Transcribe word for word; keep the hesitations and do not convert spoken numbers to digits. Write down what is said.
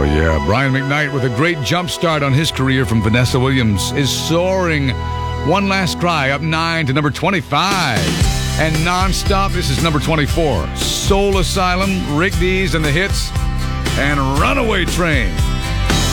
yeah. Brian McKnight with a great jump start on his career from Vanessa Williams is soaring. One Last Cry up nine to number twenty-five. And Nonstop, this is number twenty-four. Soul Asylum, Rick Dees and the Hits, and Runaway Train.